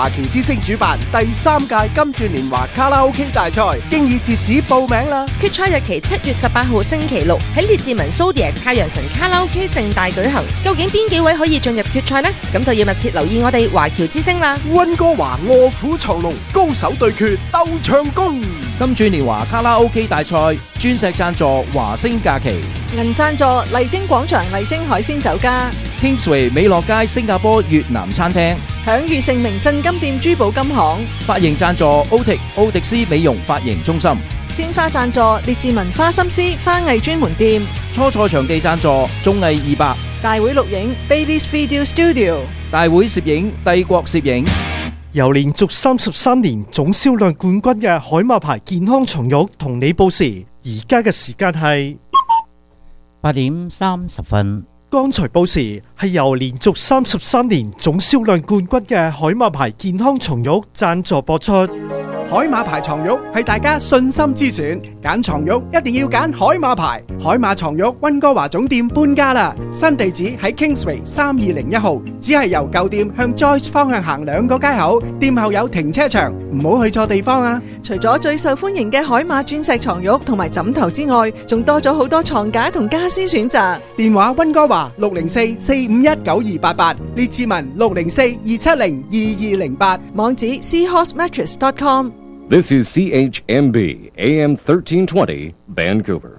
華僑之星主辦第3屆金鑽年華卡拉 OK 大賽，經已截止報名啦！ 決賽日期7月18號星期六喺列治文蘇迪太陽神卡拉 OK 盛大舉行。究竟邊幾位可以進入決賽呢？咁就要密切留意我哋華僑之星啦！ 溫哥華臥虎藏龍，高手對決鬥唱功。 金鑽年華卡拉 OK 大賽，鑽石贊助華星假期， 銀贊助麗晶廣場麗晶海鮮酒家， Kingsway 美樂街新加坡越南餐廳， 享譽盛名鎮金店珠寶金行， 髮型贊助奧迪斯美容髮型中心， 鮮花贊助列治文花心思花藝專門店， 初賽場地贊助綜藝200， 大會錄影 Bailey's Video Studio， 大會攝影帝國攝影。 由連續33年總銷量冠軍嘅海馬牌健康床褥同你報時，而家嘅時間係 8點30分。 剛才報時係由連續33年總銷量冠軍嘅海馬牌健康床褥贊助播出。 海馬牌床褥係大家信心之選，揀床褥一定要揀海馬牌。海馬床褥溫哥華總店搬家啦，新地址喺 Kingsway 3201號，只係由舊店向 Joyce 方向行2個街口，店後有停車場，唔好去錯地方啊！ 除咗最受歡迎嘅海馬鑽石床褥同埋枕頭之外，仲多咗好多床架同家私選擇。 電話溫哥華604-451-9288，列治文604-270-2208， 網址 seahorsemattress.com。 This is CHMB AM 1320 Vancouver。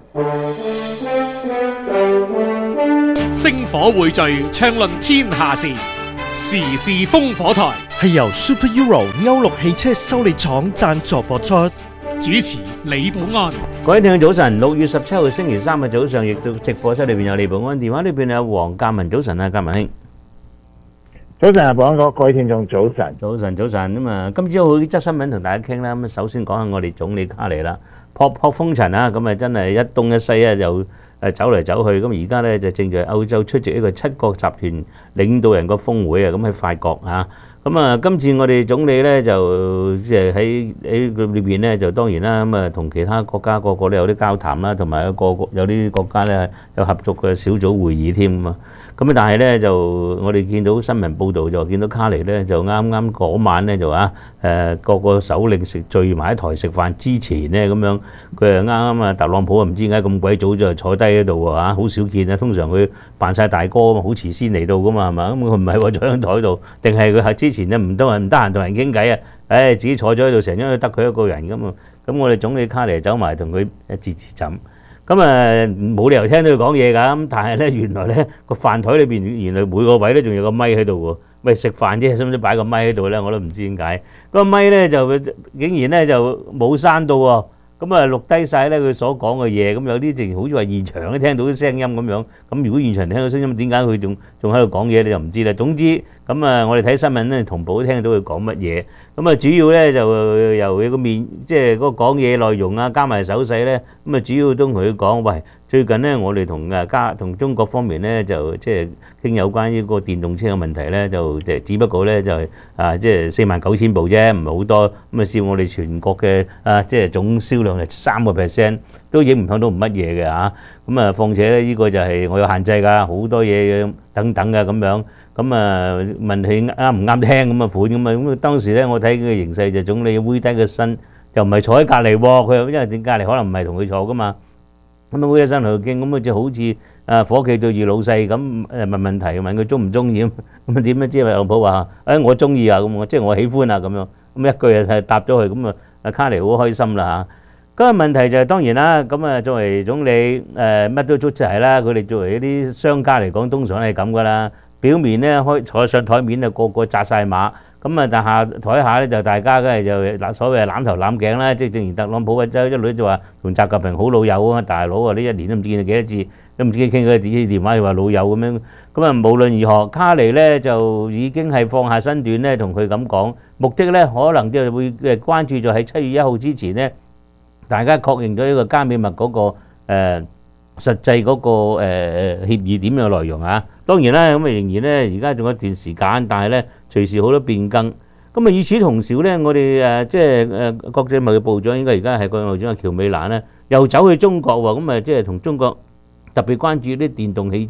星火匯聚，暢論天下事，時事烽火台係由 Super Euro 歐陸汽車修理廠贊助播出。 主持李寶安。 各位聽眾早晨，6月17號星期3嘅早上，亦都直播室裏邊有李寶安，電話裏邊有黃鑑文。早晨啊，鑑文兄。 早晨啊，保安哥，各位聽眾早晨。 早晨。咁啊，今朝好則新聞同大家傾啦。咁首先講下我哋總理卡尼啦，撲風塵啊，咁啊真係一東一西啊，又走嚟走去。咁而家咧就正在歐洲出席一個7國集團領導人個峰會啊，咁喺法國啊。咁啊，今次我哋總理咧就即係喺佢裏邊咧，就當然啦，咁啊同其他國家個個都有啲交談啦，同埋有啲國家咧有合作嘅小組會議添啊。咁啊，但係咧就我哋見到新聞報導就見到卡尼咧就啱啱嗰晚咧就話個個首領聚埋一台食飯之前咧咁樣，佢啱啱啊特朗普啊唔知點解咁鬼早就坐低喺度喎，好少見啊！通常佢扮晒大哥啊嘛，好遲先嚟到噶嘛係嘛？咁佢唔係喎，坐喺台度，定係佢係之前咧唔得閒同人傾偈啊？自己坐咗喺度成日都得佢一個人咁啊！咁我哋總理卡尼走埋同佢自斟。咁冇理由聽到佢講嘢㗎，咁但係咧原來咧個飯台裏邊原來每個位咧仲有個咪喺度喎，喂食飯啫，使唔使擺個咪喺度咧？我都唔知點解。個咪咧就竟然咧就冇閂到喎，咁啊錄低晒咧佢所講嘅嘢，咁有啲淨好似話現場都聽到啲聲音咁樣。咁如果現場聽到聲音，點解佢仲喺度講嘢你就唔知啦。總之咁我哋睇新聞咧同步都聽到佢講乜嘢。咁啊主要咧就由佢個面即係嗰個講嘢內容啊，加埋手勢咧，咁啊主要都同佢講，喂，最近咧我哋同中國方面咧就即係傾有關於個電動車嘅問題咧，就只不過咧就係即係49,000部啫，唔係好多。咁啊佔我哋全國嘅即係總銷量係3%，都影唔響到乜嘢嘅嚇。咁啊況且咧呢個就係我有限制㗎，好多嘢等等㗎咁樣。咁啊問佢啱唔啱聽咁啊款咁啊，咁當時咧我睇佢嘅形勢就總理煨低個身，又唔係坐喺隔離喎，佢因為點隔離可能唔係同佢坐噶嘛，咁啊煨低身同佢傾，咁啊就好似伙計對住老細咁問問題，問佢中唔中意咁啊點咧？即係特朗普話我中意啊咁，我即係我喜歡啊咁樣，咁一句就答咗佢，咁啊卡尼好開心啦嚇。咁啊問題就係當然啦，咁啊作為總理乜都捉齊啦，佢哋作為一啲商家嚟講，通常係咁噶啦。表面咧坐上台面就個個紮晒馬，咁啊但台下咧就大家梗係就所謂攬頭攬頸啦，即係正如特朗普嘅一女就話同習近平好老友啊，大佬啊呢1年都唔知見佢幾多次，都唔知傾佢電話又話老友咁樣。咁啊無論如何，卡尼咧就已經係放下身段咧同佢咁講，目的咧可能就會關注咗喺7月1號之前咧，大家確認咗呢個加美麥嗰個實際嗰個協議點樣內容啊。當然啦，咁啊仍然咧，而家仲有一段時間，但係咧隨時好多變更。咁啊，與此同時咧，我哋即係國際貿易部長應該而家係國際貿易長喬美蘭咧，又走去中國喎。咁啊，即係同中國特別關注啲電動汽車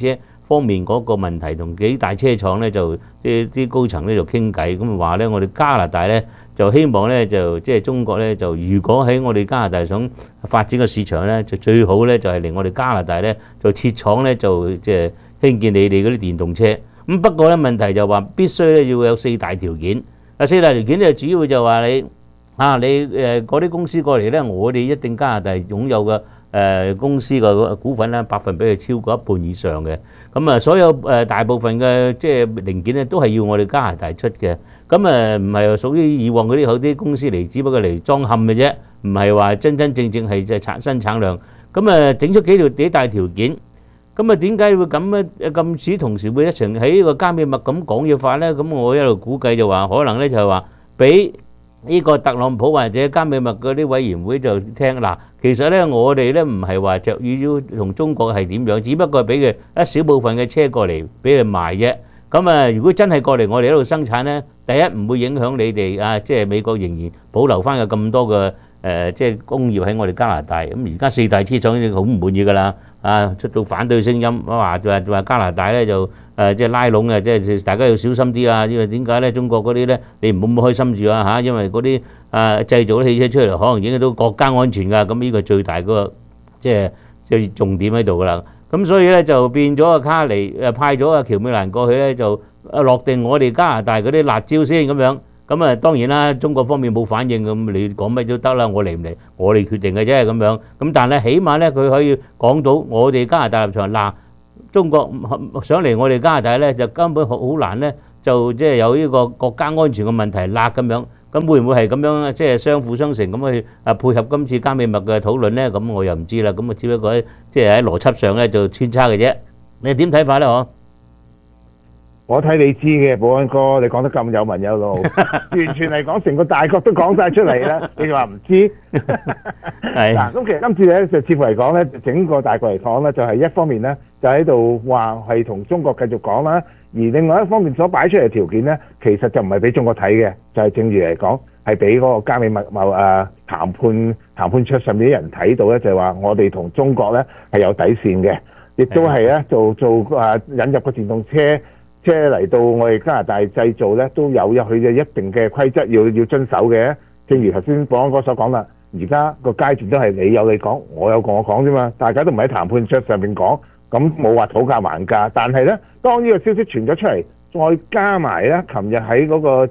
方面嗰個問題，同幾大車廠咧就啲高層咧就傾偈，咁話咧我哋加拿大咧就希望咧就即係中國咧就如果喺我哋加拿大想發展個市場咧，就最好咧就係嚟我哋加拿大咧就設廠咧就即係興建你哋嗰啲電動車。咁不過咧問題就話必須咧要有4大條件。4大條件咧主要就話你嗰啲公司過嚟咧，我哋一定加拿大擁有嘅公司嘅股份咧百分比係超過一半以上嘅。咁啊，所有大部分嘅即係零件咧都係要我哋加拿大出嘅。咁唔係屬於以往嗰啲好啲公司嚟，只不過嚟裝嵌嘅啫，唔係話真真正正係即係產產量。咁整出幾大條件。咁點解會咁咧？咁似同時會一齊喺呢個加美麥咁講嘢法咧？咁我一路估計就話，可能咧就係話俾呢個特朗普或者加美麥嗰啲委員會就聽嗱，其實咧我哋咧唔係話着意要同中國係點樣，只不過俾佢一小部分嘅車過嚟俾佢賣啫。咁如果真係過嚟我哋喺度生產咧，第一唔會影響你哋即係美國仍然保留翻嘅咁多嘅即係工業喺我哋加拿大。咁而家4大車廠已經好唔滿意㗎啦。出到反對聲音，話加拿大咧就即係拉攏嘅，即係大家要小心啲啊！因為點解咧？中國嗰啲咧，你唔好咁開心住啊嚇！因為嗰啲製造啲汽車出嚟，可能影響到國家安全㗎。咁呢個最大嗰個即係重點喺度㗎啦。咁所以咧就變咗卡尼派咗喬美蘭過去咧，就落定我哋加拿大嗰啲辣椒先咁樣。咁當然啦，中國方面冇反應，咁你講乜都得啦，我嚟唔嚟，我哋決定嘅啫咁樣。咁但係咧，起碼咧佢可以講到我哋加拿大立場嗱，中國想嚟我哋加拿大咧，就根本好難咧，就即係有呢個國家安全嘅問題辣咁樣。咁會唔會係咁樣即係相輔相成咁去配合今次加美麥嘅討論咧？咁我又唔知啦。咁只不過即係喺邏輯上咧就穿插嘅啫。你點睇法咧？ 我睇你知嘅，保安哥，你講得咁有文有路，完全係講成個大國都講晒出嚟啦。你話唔知？ 係嗱，咁其實今次咧就似乎嚟講咧，整個大國嚟講咧，就係一方面咧就喺度話係同中國繼續講啦，而另外一方面所擺出嚟嘅條件咧，其實就唔係俾中國睇嘅，就係正如嚟講係俾嗰個加美麥談判桌上面啲人睇到咧，就係話我哋同中國咧係有底線嘅，亦都係咧做引入個電動車嚟到我哋加拿大製造咧，都有佢嘅一定嘅規則要遵守嘅。正如頭先保安哥所講啦，而家個階段都係你有你講，我有我講啫嘛，大家都唔喺談判桌上面講，咁冇話討價還價。但係咧，當呢個消息傳咗出嚟，再加埋咧，琴日喺嗰個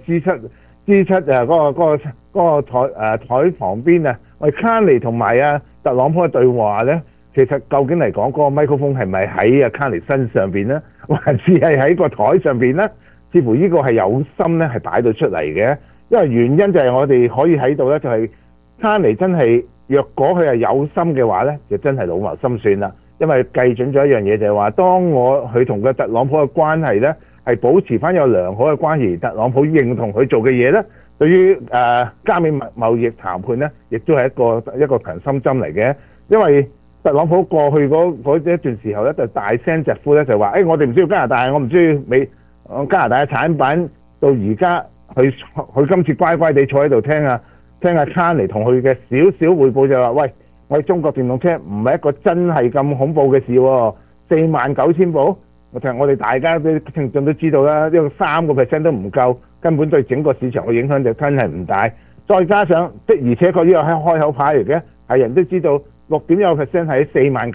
G7嗰個台旁邊啊，我哋卡尼同埋特朗普嘅對話咧。其實究竟嚟講，嗰個麥克風係咪喺卡尼身上邊呢？還是係喺個台上邊呢？似乎呢個係有心咧，係擺到出嚟嘅。因為原因就係我哋可以喺度咧，就係卡尼真係若果佢係有心嘅話咧，就真係老謀深算啦。因為計準咗一樣嘢，就係話當佢同個特朗普嘅關係咧係保持翻有良好嘅關係，特朗普認同佢做嘅嘢咧，對於加美貿易談判咧，亦都係一個強心針嚟嘅，因為特朗普過去嗰一段時候咧，就大聲疾呼咧，就話：我哋唔需要加拿大，我唔需要加拿大嘅產品。到而家佢今次乖乖地坐喺度聽下卡尼同佢嘅少少彙報，就話：喂，我哋中國電動車唔係一個真係咁恐怖嘅事喎，49,000部。我哋大家啲聽眾都知道啦，呢個3% 都唔夠，根本對整個市場嘅影響就真係唔大。再加上的而且確呢個係開口牌嚟嘅，係人都知道。6.1% 喺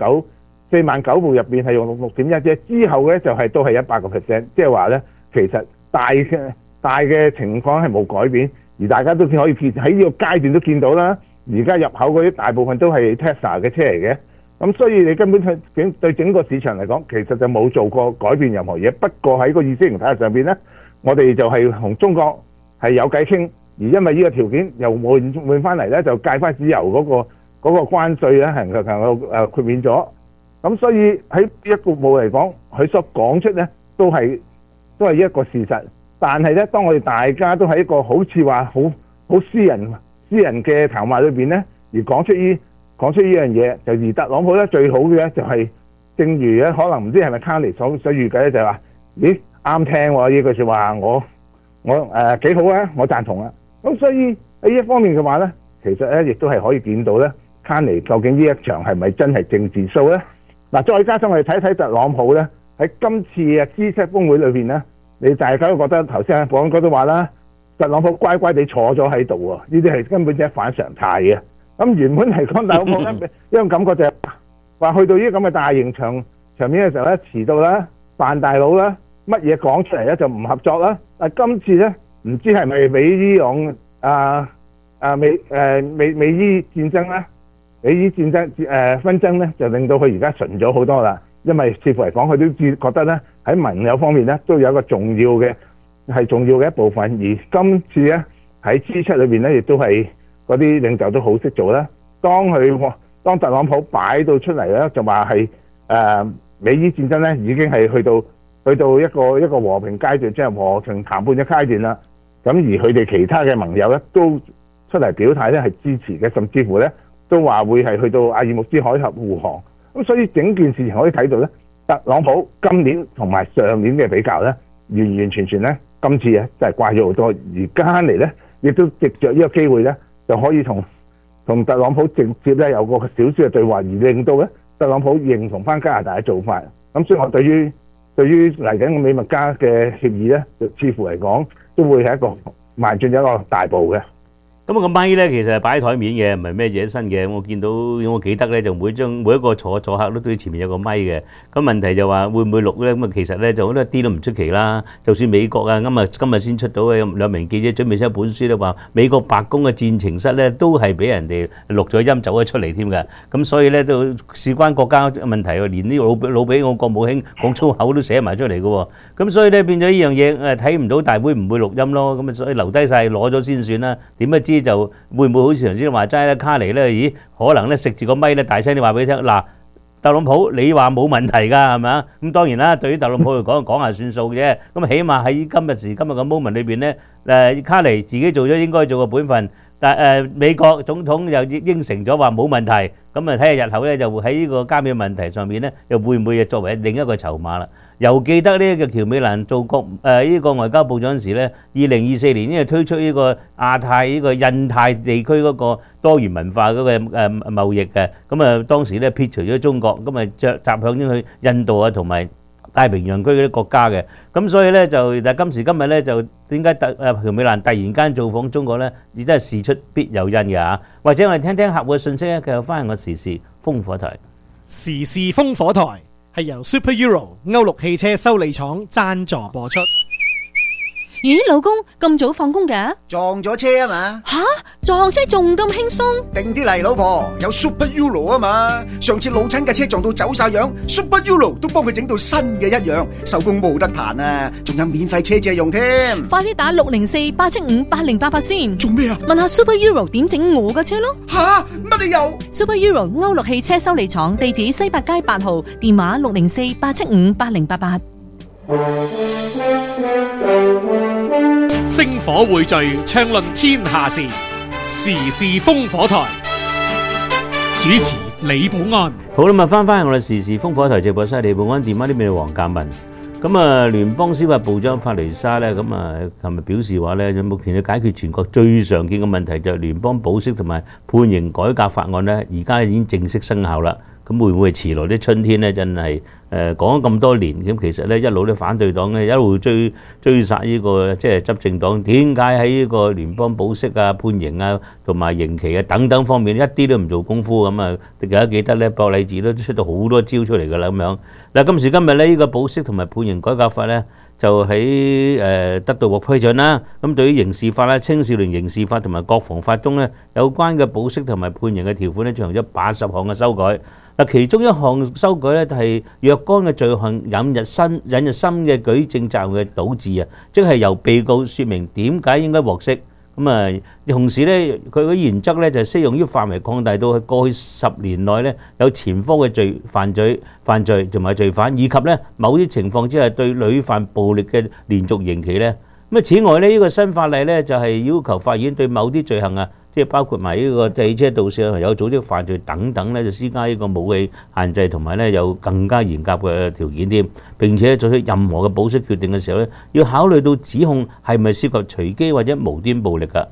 49000部入邊係用6.1啫，之後咧就都係100%，即係話咧其實大嘅情況係冇改變，而大家都可以喺呢個階段都見到啦。而家入口嗰啲大部分都係 Tesla 嘅車嚟嘅，咁所以你根本對整個市場嚟講，其實就冇做過改變任何嘢。不過喺個意識形態上邊咧，我哋就係同中國係有偈傾，而因為呢個條件又換翻嚟咧，就戒翻石油嗰個關稅咧係能夠豁免咗，咁所以喺一個步嚟講，佢所講出咧都係一個事實。但係咧，當我哋大家都喺一個好似話好私人嘅談話裏邊咧，而講出呢樣嘢，就而特朗普咧最好嘅咧就係，正如咧可能唔知係咪卡尼所預計咧，就係話：咦，啱聽喎呢句説話，我幾好啊，我贊同啊。咁所以喺呢一方面嘅話咧，其實咧亦都係可以見到咧。卡尼究竟呢一場係咪真係政治 show 呢？嗱，再加上我哋睇特朗普呢， 喺今次嘅 G7 峰會裏邊咧，你大家都覺得頭先保安哥都話啦，特朗普乖乖地坐咗喺度喎，呢啲係根本就係反常態嘅。咁原本嚟講，特朗普咧一種感覺就係話去到呢啲咁嘅大型場面嘅時候咧，遲到啦、扮大佬啦，乜嘢講出嚟咧就唔合作啦。但係今次咧，唔知係咪美伊朗美伊戰爭啦，美伊戰爭紛爭咧，就令到佢而家順咗好多啦。因為似乎嚟講，佢都覺得咧喺盟友方面咧都有一個重要嘅一部分。而今次咧喺 G7 裏邊咧，亦都係嗰啲領袖都好識做啦。當特朗普擺到出嚟咧，就話係美伊戰爭咧已經係去到一個和平階段，即係和平談判嘅階段啦。咁而佢哋其他嘅盟友咧都出嚟表態咧係支持嘅，甚至乎咧都話會係去到阿爾木茲海峽護航。咁所以整件事情可以睇到咧，特朗普今年同埋上年嘅比較咧，完完全全咧今次咧真係怪咗好多。而家嚟咧，亦都藉着呢個機會咧，就可以同特朗普直接咧有個少少嘅對話，而令到咧特朗普認同翻加拿大嘅做法。咁所以我對於嚟緊嘅美墨加嘅協議咧，就似乎嚟講都會係一個邁進咗一個大步嘅。 咁個咪咧其實係擺喺台面嘅，唔係孭住喺身嘅。我記得咧就每一個坐客都對前面有個咪嘅。咁問題就話會唔會錄咧？咁啊其實咧就一啲都唔出奇啦。就算美國啊，今日先出到嘅兩名記者準備出一本書咧，話美國白宮嘅戰情室咧都係俾人哋錄咗音走咗出嚟添㗎。咁所以咧都事關國家問題喎，連啲老俾我國務卿講粗口都寫埋出嚟㗎喎。咁所以咧變咗呢樣嘢睇唔到，但係會唔會錄音咯？咁啊所以留低曬攞咗先算啦。點不知就會唔會好似頭先話齋咧，卡尼咧，咦？可能咧食住個咪咧，大聲啲話俾你聽。嗱，特朗普你話冇問題㗎，係咪啊？咁當然啦，對於特朗普嚟講下算數嘅。咁起碼喺今日嘅 moment 裏邊咧，卡尼自己做咗應該做嘅本分，但美國總統又應承咗話冇問題。咁啊睇下日後咧就會喺呢個加冕問題上面咧，又會唔會作為另一個籌碼啦？又記得呢個喬美蘭做呢個外交部長時咧，2024年因為推出呢個亞太呢個印太地區嗰個多元文化嗰個貿易嘅，咁啊當時咧撇除咗中國，咁啊集向咗去印度啊同埋太平洋區嗰啲國家嘅，咁所以咧就但係今時今日咧就點解喬美蘭突然間造訪中國咧？亦都係事出必有因嘅嚇。或者我哋聽聽客戶嘅訊息咧，繼續翻去我時事風火台。 時事風火台係由 Super Euro 歐陸汽車修理廠贊助播出。 咦，老公咁早放工㗎？ 撞咗車啊嘛！ 吓，撞車仲咁輕鬆？ 定啲嚟，老婆，有 Super Euro 啊嘛！上次老親嘅車撞到走晒樣 ，Super Euro 都幫佢整到新嘅一樣，手工冇得彈啊！仲有免費車借用添。 快啲打604-875-8088先。 做咩啊？ 問下 Super Euro 點整我嘅車咯。 吓，乜你又 ？Super Euro 歐陸汽車修理廠，地址西八街8號，電話604-875-8088。 星火匯聚，暢論天下事，時事風火台。主持李寶安。 好啦，翻返我哋時事風火台直播室，李寶安電話呢邊係黃鑑文。咁啊，聯邦司法部長法雷沙咧，咁啊，琴日表示話咧，目前要解決全國最常見嘅問題就係聯邦保釋同埋判刑改革法案咧，而家已經正式生效啦。咁會唔會遲來啲春天咧？真係講咗咁多年，咁其實咧一路啲反對黨咧一路追殺呢個即係執政黨，點解喺呢個聯邦保釋啊、判刑啊同埋刑期啊等等方面一啲都唔做功夫咁啊？大家記得咧，博禮治都出到好多招出嚟㗎啦咁樣。嗱，今時今日咧，呢個保釋同埋判刑改革法咧，就喺得到獲批准啦。咁對於刑事法啦、青少年刑事法同埋國防法中咧有關嘅保釋同埋判刑嘅條款咧，進行咗80項嘅修改。嗱，其中一項修改咧，就係若干嘅罪行引入新嘅舉證責任嘅導致啊，即係由被告説明點解應該獲釋。咁啊，同時咧，佢嘅原則咧就適用於範圍擴大到去過去10年內咧有前科嘅犯罪同埋罪犯，以及咧某啲情況之下對屢犯暴力嘅連續刑期咧。咁啊，此外咧，呢個新法例咧就係要求法院對某啲罪行啊，即係包括埋呢個汽車盜竊、有組織犯罪等等咧，就施加呢個武器限制，同埋咧有更加嚴格嘅條件添。並且作出任何嘅保釋決定嘅時候咧，要考慮到指控係咪涉及隨機或者無端暴力㗎。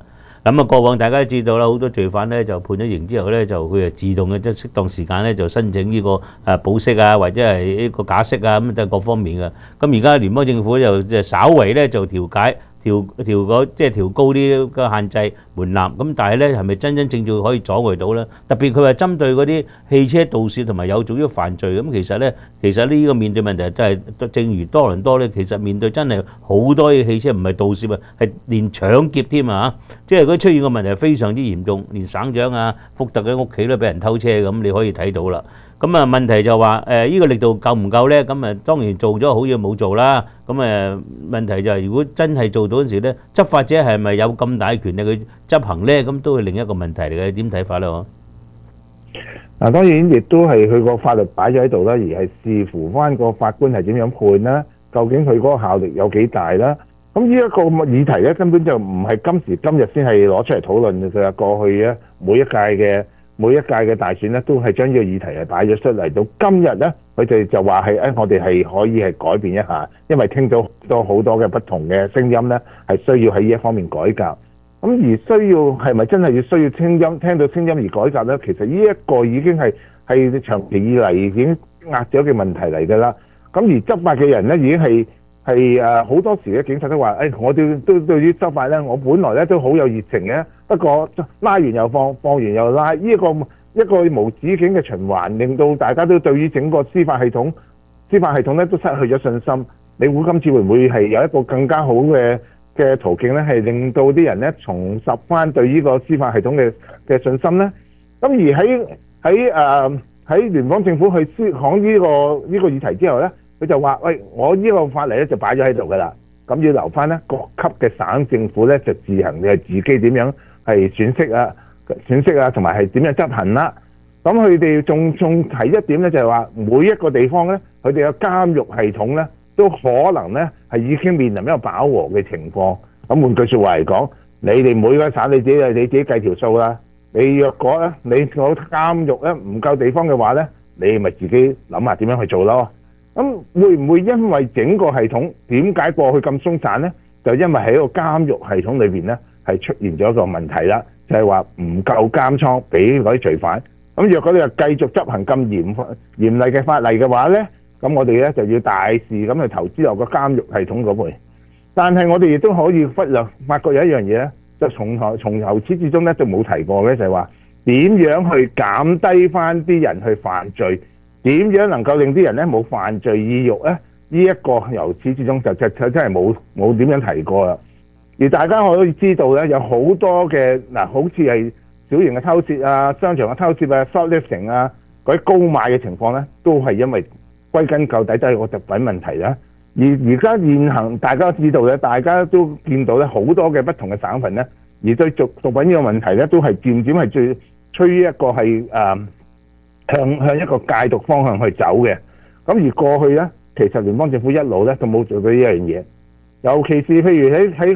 咁啊，過往大家都知道啦，好多罪犯咧就判咗刑之後咧，就佢就自動嘅即係適當時間咧就申請呢個保釋啊，或者係呢個假釋啊，咁都係各方面嘅。咁而家聯邦政府就稍為咧就調高啲嘅限制門檻，咁但係咧係咪真正可以阻礙到咧？特別佢話針對嗰啲汽車盜竊同埋有組織犯罪，咁其實呢個面對問題都係正如多倫多咧，其實面對真係好多嘅汽車唔係盜竊啊，係連搶劫添啊！即係佢出現個問題非常之嚴重，連省長啊福特嘅屋企都俾人偷車咁，你可以睇到啦。咁啊問題就話呢個力度夠唔夠咧？咁啊當然做咗好嘢冇做啦。咁問題就係如果真係做到嗰陣時咧，執法者係咪有咁大權力去執行咧？咁都係另一個問題嚟嘅，點睇法咧？我嗱，當然亦都係佢個法律擺咗喺度啦，而係視乎翻個法官係點樣判啦，究竟佢嗰個效力有幾大啦。咁呢一個議題咧，根本就唔係今時今日先係攞出嚟討論嘅，佢話過去咧每一屆嘅大選咧，都係將呢個議題係擺咗出嚟。到今日咧，佢哋就話係我哋係可以係改變一下，因為聽到好多嘅不同嘅聲音咧，係需要喺呢一方面改革。咁而需要係咪真係要需要聽到聲音而改革咧？其實呢一個已經係長期以嚟已經壓咗嘅問題嚟㗎啦。咁而執法嘅人咧，已經係好多時咧，警察都話：我哋都對於執法咧，我本來咧都好有熱情嘅，不過拉完又放，放完又拉，呢一個無止境嘅循環，令到大家都對於整個司法系統咧都失去咗信心。你估今次會唔會係有一個更加好嘅途徑咧，係令到啲人咧重拾翻對呢個司法系統嘅信心咧？咁而喺聯邦政府去講呢個議題之後咧，佢就話：喂，我呢個法例咧就擺咗喺度㗎啦，咁要留翻咧各級嘅省政府咧就自行嘅自己點樣係選釋啊，同埋係點樣執行啦。咁佢哋仲提一點咧，就係話每一個地方咧，佢哋嘅監獄系統咧都可能咧係已經面臨一個飽和嘅情況。咁換句説話嚟講，你哋每個省你自己計條數啦。你若果咧你個監獄咧唔夠地方嘅話咧，你咪自己諗下點樣去做咯。咁會唔會因為整個系統點解過去咁鬆散呢？就因為喺個監獄系統裏邊呢，係出現咗一個問題啦，就係話唔夠監倉俾嗰啲罪犯。咁若果你又繼續執行咁嚴厲嘅法例嘅話呢，咁我哋呢就要大肆咁去投資落個監獄系統嗰邊。但係我哋亦都可以忽略發覺有一樣嘢呢，就從由始至終呢就冇提過嘅，就係話點樣去減低翻啲人去犯罪。點樣能夠令啲人咧冇犯罪意欲咧？呢一個由始至終就真係冇點樣提過啦。而大家可以知道咧，有好多嘅好似係小型嘅偷竊啊、商場嘅偷竊啊、shoplifting 啊嗰啲高買嘅情況咧，都係因為歸根究底都係個毒品問題啦。而家現行大家知道咧，大家都見到咧好多嘅不同嘅省份咧，而對毒品呢個問題咧，都係漸漸係最趨於一個係向一個戒毒方向去走嘅。咁而過去咧，其實聯邦政府一路咧都冇做到呢一樣嘢，尤其是譬如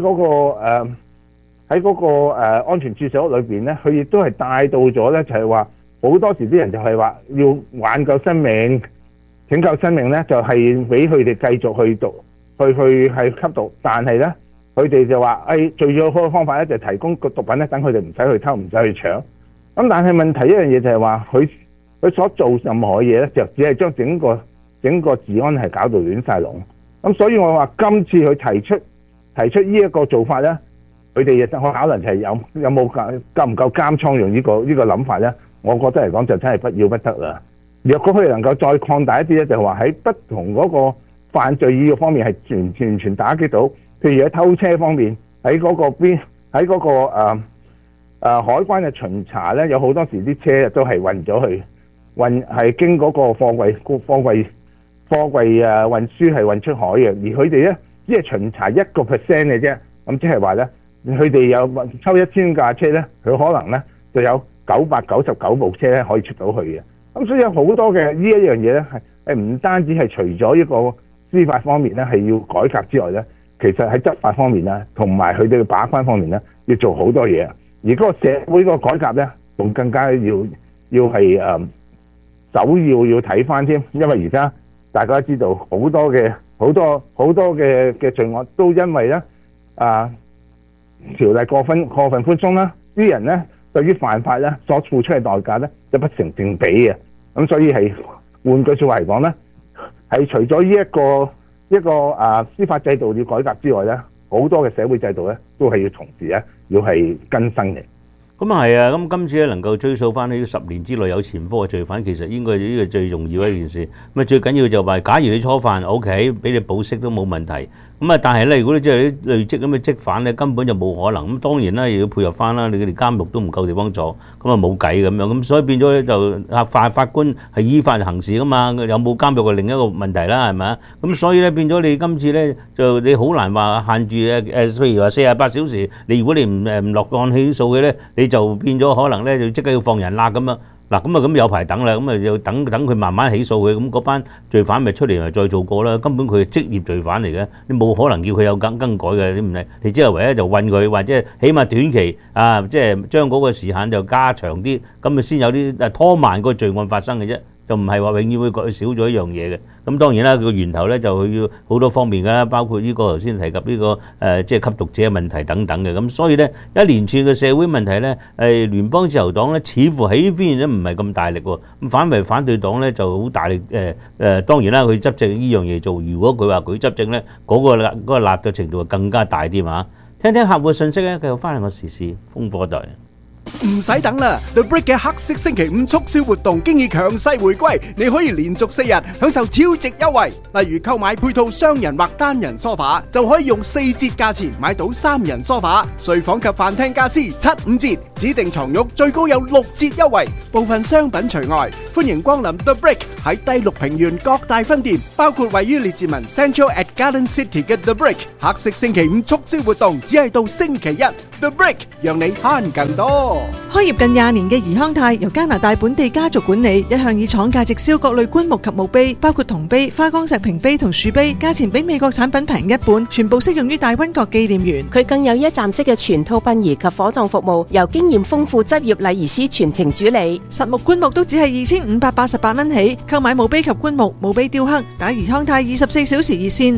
喺嗰個安全注射屋裏邊咧，佢亦都係帶到咗咧，就係話好多時啲人就係話要挽救生命、拯救生命咧，就係俾佢哋繼續去毒去係吸毒，但係咧佢哋就話最好嘅方法咧就係提供個毒品咧，等佢哋唔使去偷、唔使去搶。咁但係問題一樣嘢就係話佢所做任何嘢咧，就只係將整個治安係搞到亂晒龍。咁所以我話今次佢提出呢一個做法咧，佢哋亦都可能就係有冇夠唔夠監倉用呢個諗法咧？我覺得嚟講就真係不要不得啦。若果佢哋能夠再擴大一啲咧，就係話喺不同嗰個犯罪意欲方面係完全打擊到，譬如喺偷車方面，喺嗰個海關嘅巡查咧，有好多時啲車都係運咗去。係經嗰個貨櫃運輸係運出海嘅，而佢哋咧只係巡查1% 嘅啫。咁即係話咧，佢哋有抽1000架車咧，佢可能咧就有999部車咧可以出到去嘅。咁所以有好多嘅呢一樣嘢咧，係唔單止係除咗一個司法方面咧係要改革之外咧，其實喺執法方面咧，同埋佢哋嘅把關方面咧，要做好多嘢。而嗰個社會個改革咧，仲更加要係首要睇翻添，因為而家大家知道好多嘅罪案都因為咧條例過分寬鬆啦，啲人咧對於犯法咧所付出嘅代價咧就不成正比嘅。咁所以係換句説話嚟講咧，係除咗呢一個司法制度要改革之外咧，好多嘅社會制度咧都係要同時咧要係更新嘅。 咁啊係啊，咁今次咧能夠追溯翻呢10年之內有前科嘅罪犯，其實應該呢個最重要嘅一件事。咁啊最緊要就話，假如你初犯 OK， 俾你保釋都冇問題。咁啊，但係咧，如果你即係啲累積咁嘅積犯咧，根本就冇可能。咁當然啦，又要配合翻啦，你哋監獄都唔夠地方坐，咁啊冇計咁樣。咁所以變咗咧就法官係依法行事噶嘛，有冇監獄係另一個問題啦，係咪啊？咁所以咧變咗你今次咧就你好難話限住譬如話48小時，如果你唔落案起訴嘅咧，你就變咗可能咧就即刻要放人啦咁樣。嗱咁有排等啦，咁啊要等佢慢慢起訴佢，咁嗰班罪犯咪出嚟咪再做過啦。根本佢係職業罪犯嚟嘅，你冇可能叫佢有更改嘅，你唔係，你只係唯一就韞佢，或者起碼短期即係將嗰個時限就加長啲，咁咪先有啲拖慢個罪案發生嘅啫。就唔係話永遠會少咗一樣嘢嘅。咁當然啦，個源頭咧就要好多方面㗎啦，包括呢個頭先提及呢個即係吸毒者嘅問題等等嘅。咁所以咧一連串嘅社會問題咧，聯邦自由黨咧似乎喺呢邊咧唔係咁大力喎，咁反為反對黨咧就好大力當然啦，佢執政呢樣嘢做，如果佢話佢執政咧，嗰個辣嘅程度更加大啲嘛。聽聽客戶嘅信息咧，繼續翻嚟個時事風火台。 唔使等啦 ，The Brick 嘅黑色星期五促銷活動經已強勢回歸，你可以連續4日享受超值優惠。例如購買配套雙人或單人梳化，就可以用4折價錢買到3人梳化。睡房及飯廳家私7-5折，指定床褥最高有6折優惠，部分商品除外。歡迎光臨 The Brick 喺第6平原各大分店，包括位於列治文 Central at Garden City 嘅 The Brick。黑色星期五促銷活動只係到星期一 ，The Brick 讓你慳更多。 開業近20年嘅怡康泰由加拿大本地家族管理，一向以廠價直銷各類棺木及墓碑，包括銅碑、花崗石瓶碑同樹碑，價錢比美國產品平一半，全部適用於大溫國紀念園。 佢更有一站式嘅全套殯儀及火葬服務，由經驗豐富執業禮儀師全程主理。 實木棺木都只係2588蚊起，購買墓碑及棺木、墓碑雕刻，打怡康泰24小時熱線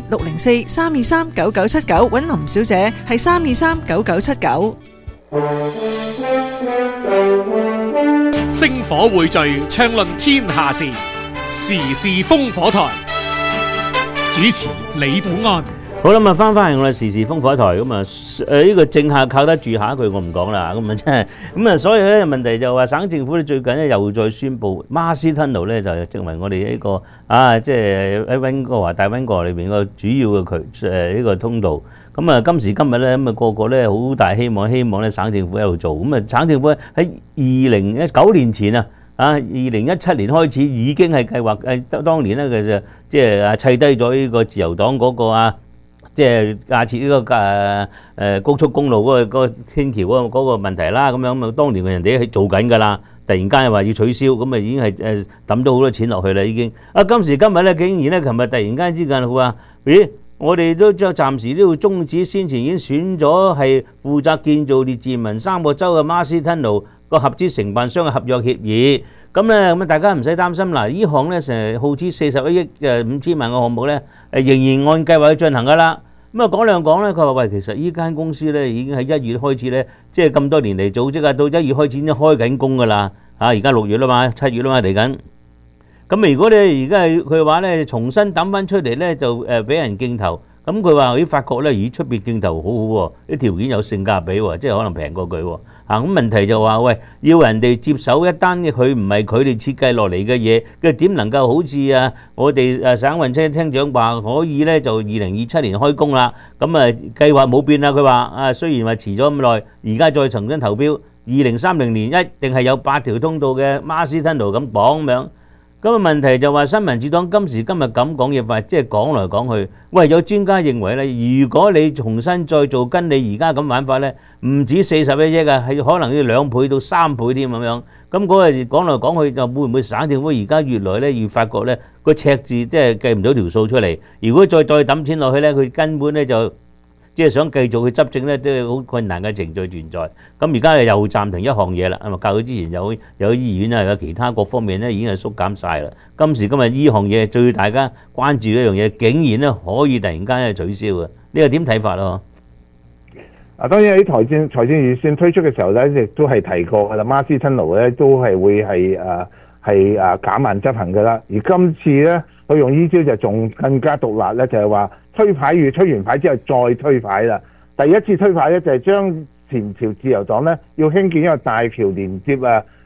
604-323-9979揾林小姐，係323-9979。 星火匯聚，暢論天下事，時事風火台。主持李寶安。 好啦，咁啊翻嚟我哋時事風火台，咁啊呢個政客靠得住，下一句我唔講啦，咁啊真係咁啊，所以咧問題就話省政府咧最近咧又再宣布馬斯吞路咧就成為我哋呢個即係喺溫哥華大溫哥華裏邊個主要嘅呢個通道。咁啊今時今日咧咁啊個個咧好大希望咧省政府喺度做，咁啊省政府喺2019年前2017年開始已經係計劃當年咧佢就即係砌低咗呢個自由黨嗰個即係架設呢個高速公路嗰個天橋嗰個問題啦，咁樣咁啊當年人哋係做緊㗎啦，突然間話要取消，咁啊已經係抌咗好多錢落去啦已經。今時今日咧竟然咧琴日突然間之間佢話咦？我哋都暫時都要終止先前已經選咗係負責建造列治文3個州嘅馬斯吞路個合資承辦商嘅合約協議。咁咧咁啊大家唔使擔心啦，呢項咧成耗資41億5千萬嘅項目咧仍然按計劃去進行㗎啦。咁啊講兩講咧，佢話喂，其實呢間公司咧已經喺1月開始咧，即係咁多年嚟組織到1月開始已經開緊工㗎啦。而家6月啦嘛，7月啦嘛嚟緊。咁如果你而家係佢話咧，重新抌翻出嚟咧，就俾人競投。咁佢話咦，發覺咧，咦出邊競投好好喎，啲條件有性價比喎，即係可能平過佢喎。咁問題就話喂，要人哋接手一單佢唔係佢哋設計落嚟嘅嘢，佢點能夠好似我哋省運車廳長話可以咧就2027年開工啦？咁計劃冇變啦，佢話雖然話遲咗咁耐，而家再重新投標，2030年一定係有8條通道嘅馬斯吞路咁綁咁樣。咁問題就話新民主黨今時今日咁講嘢法，即係講來講去，喂有專家認為咧，如果你重新再做跟你而家咁玩法咧，唔止41億係可能要2倍到3倍添咁樣。咁嗰個講來講去就會唔會省政府而家越來咧越發覺咧個赤字即係計唔到條數出嚟，如果再抌錢落去咧，佢根本咧就即係想繼續去執政咧，都係好困難嘅程序存在。咁而家又暫停一項嘢啦，較佢之前有醫院有其他各方面咧已經係縮減晒啦。今時今日呢項嘢最大家關注一樣嘢，竟然咧可以突然間取消嘅，呢個點睇法咯？ 當然喺財政預算推出嘅時候咧，亦都係提過㗎啦。馬斯吞路咧都係會係減慢執行㗎啦。而今次咧，佢用呢招就仲更加毒辣咧，就係話推牌與推完牌之後再推牌啦。第一次推牌咧就係將前朝自由黨咧要興建一個大橋連接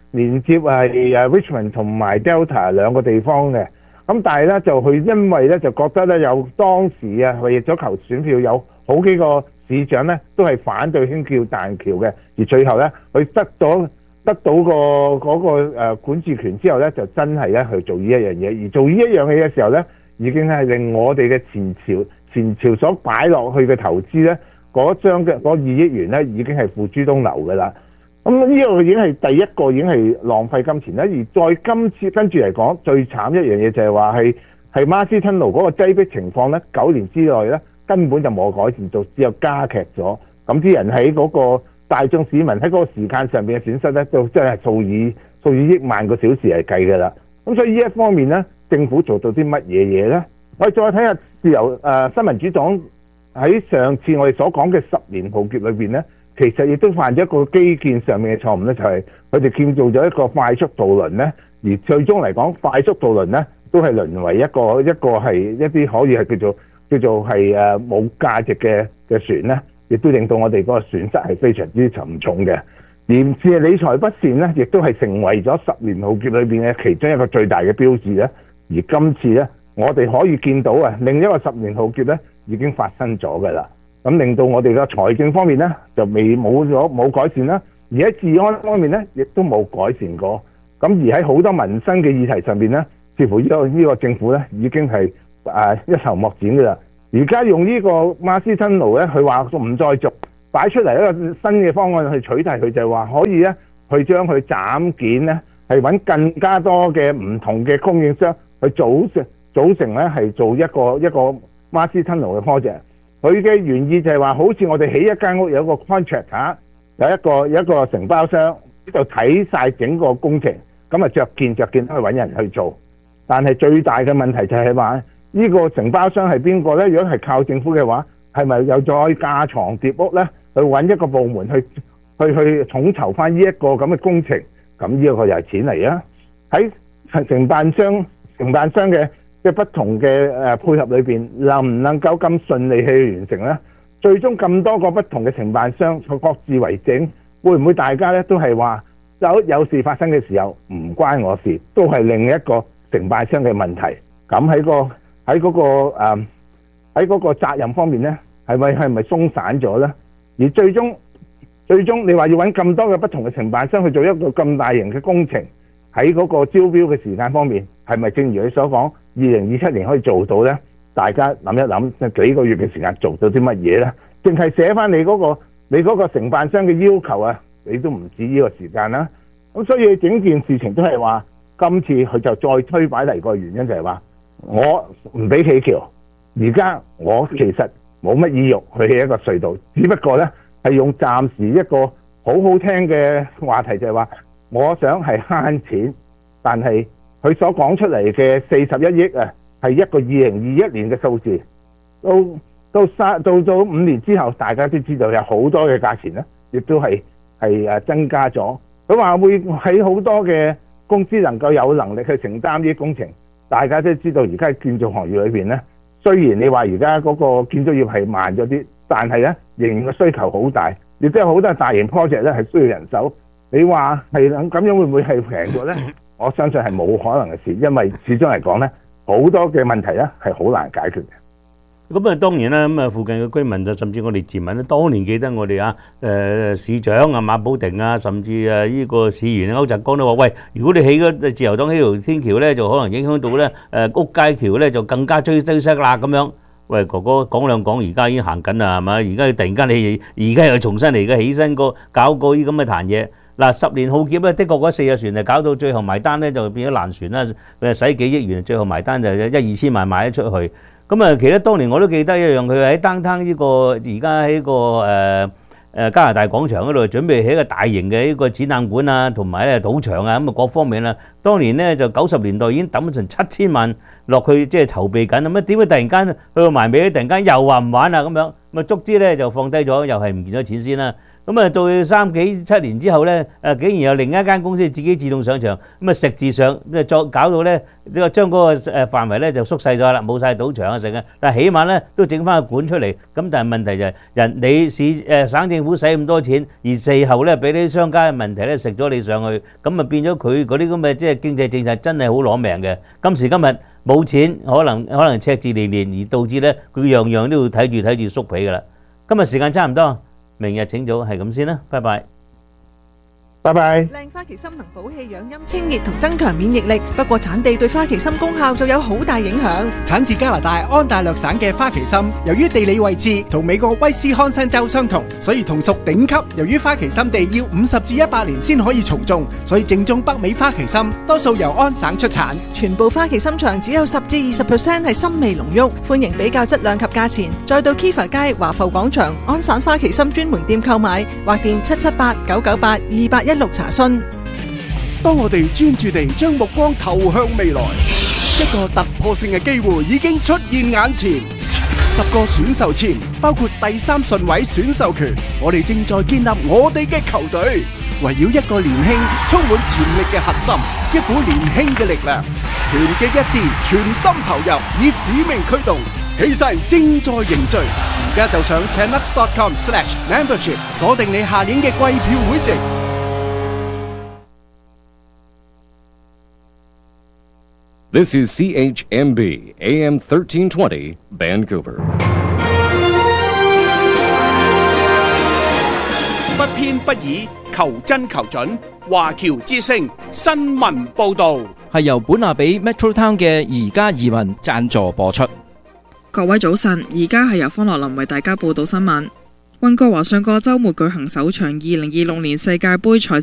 Richmond 同埋 Delta 兩個地方嘅。咁但係咧就佢因為咧就覺得咧有當時為咗求選票有好幾個市長咧都係反對興建大橋嘅，而最後咧佢得到嗰個管治權之後咧，就真係咧去做呢一樣嘢，而做呢一樣嘢嘅時候咧，已經係令我哋嘅前朝所擺落去嘅投資咧，嗰2億元咧已經係付諸東流㗎啦。咁呢個已經係第一個已經係浪費金錢啦，而再今次跟住嚟講，最慘一樣嘢就係話係馬斯吞路嗰個擠迫情況咧，9年之內咧根本就冇改善到，只有加劇咗。咁啲人喺嗰個大眾市民喺嗰個時間上邊嘅損失咧，就真係數以億萬個小時嚟計㗎啦。咁所以呢一方面咧，政府做到啲乜嘢嘢咧？我哋再睇下新民主黨喺上次我哋所講嘅10年浩劫裏邊咧。其實亦都犯咗一個基建上面嘅錯誤咧，就係佢哋建造咗一個快速渡輪咧，而最終嚟講，快速渡輪咧都係淪為一個係一啲可以係叫做係冇價值嘅船咧，亦都令到我哋嗰個損失係非常之沉重嘅。而係理財不善咧，亦都係成為咗10年浩劫裏邊嘅其中一個最大嘅標誌咧。而今次咧，我哋可以見到另一個10年浩劫咧已經發生咗㗎啦。咁令到我哋嘅財政方面咧就冇改善啦，而喺治安方面咧亦都冇改善過。咁而喺好多民生嘅議題上邊咧，似乎呢個政府咧已經係一籌莫展㗎啦。而家用呢個馬斯吞路咧，佢話唔再續，擺出嚟一個新嘅方案去取締佢，就係話可以咧去將佢斬件咧，係揾更加多嘅唔同嘅供應商去組成咧係做一個馬斯吞路嘅 project。佢嘅原意就係話，好似我哋起一間屋有一個 contractor， 有一個承包商呢度睇晒整個工程，咁啊着件去揾人去做。但係最大嘅問題就係話，呢個承包商係邊個呢？如果係靠政府嘅話，係咪又再架床疊屋呢？去揾一個部門去統籌翻呢一個咁嘅工程？咁呢個又係錢嚟啊！喺承辦商嘅不同嘅配合裏邊，能唔能夠咁順利去完成呢？最終咁多個不同嘅承辦商各自為政，會唔會大家咧都係話有事發生嘅時候唔關我事，都係另一個承辦商嘅問題？咁喺嗰個責任方面呢，係咪鬆散咗呢？而最終你話要揾咁多嘅不同嘅承辦商去做一個咁大型嘅工程，喺嗰個招標嘅時間方面，係咪正如你所講，2027年可以做到呢？大家諗一諗，幾個月嘅時間做到啲乜嘢呢？淨係寫翻你嗰個承辦商嘅要求啊，你都唔止呢個時間啦。咁所以整件事情都係話，今次佢就再推擺嚟個原因就係話，我唔俾起橋，而家我其實冇乜意欲去起一個隧道，只不過呢係用暫時一個好好聽嘅話題就係話，我想係慳錢，但係佢所講出嚟嘅41億啊，係一個2021年嘅數字，到5年之後，大家都知道有好多嘅價錢咧，亦都係增加咗。佢話會喺好多嘅公司能夠有能力去承擔呢啲工程，大家都知道而家喺建造行業裏邊咧，雖然你話而家嗰個建築業係慢咗啲，但係咧仍然個需求好大，亦都有好多大型 project 咧係需要人手。你話係咁樣會唔會係平咗咧？我相信係冇可能嘅事，因為始終嚟講咧，好多嘅問題咧係好難解決嘅。 咁啊，當然啦，咁啊，附近嘅居民就甚至我哋自民咧，當年記得我哋市長啊馬寶庭啊，甚至呢個市員歐澤剛都話：喂，如果你起嗰自由黨起條天橋咧，就可能影響到咧屋街橋咧，就更加追塞啦咁樣。喂，哥哥講兩講，而家已經行緊啦，係咪？而家突然間你而家又重新嚟嘅起身搞個啲咁嘅壇嘢。嗱，10年浩劫咧，的確嗰4隻船就搞到最後埋單咧，就變咗爛船啦，使幾億元，最後埋單就1-2千萬賣咗出去。咁啊，其實當年我都記得一樣，佢喺downtown呢個而家喺個加拿大廣場嗰度準備起一個大型嘅一個展覽館啊，同埋咧賭場啊，咁啊各方面啦。當年咧就90年代已經抌咗成7000萬落去，即係籌備緊。咁啊點解突然間去到埋尾，突然間又話唔玩啦咁樣？ 咁啊足之咧就放低咗，又係唔見咗錢先啦。咁啊到3、7年之後咧，竟然有另一間公司自己自動上場，咁啊食字上，再搞到咧將嗰個範圍咧就縮細咗啦，冇晒賭場啊成啊，但係起碼咧都整翻個館出嚟。咁但係問題就係你省政府使咁多錢，而事後咧俾啲商家嘅問題咧食咗你上去，咁啊變咗佢嗰啲咁嘅即係經濟政策真係好攞命嘅。今時今日冇錢，可能赤字連連，而導致咧佢樣樣都要睇住縮皮噶啦。今日時間差唔多。明日請早，係咁先啦，拜拜。 拜拜。 靚花旗參能補氣養陰清熱同增強免疫力，不過產地對花旗參功效就有好大影響。 產自加拿大安大略省嘅花旗參，由於地理位置同美國威斯康辛州相同，所以同屬頂級。由於花旗參地要50至100年先可以重種，所以正宗北美花旗參多數由安省出產。 全部花旗參場只有10至20% 係參味濃郁，歡迎比較質量及價錢。再到 Kiva 街華埠廣場安省花旗參專門店購買，或電778-998-2816查詢。 當我哋專注地將目光投向未來，一個突破性嘅機會已經出現眼前。10個選秀前，包括第3順位選秀權，我哋正在建立我哋嘅球隊，圍繞一個年輕、充滿潛力嘅核心，一股年輕嘅力量，團結一致，全心投入，以使命驅動，氣勢正在凝聚。而家就上 canucks.com/membership 鎖定你下年嘅季票會籍。 This is CHMB AM 1320 Vancouver. 不偏不倚，求真求準。華僑之聲新聞報導係由本亞比 Metro Town 嘅宜家移民贊助播出。 各位早晨，而家係由方樂林為大家報道新聞。溫哥華上個週末舉行首場2026年世界盃賽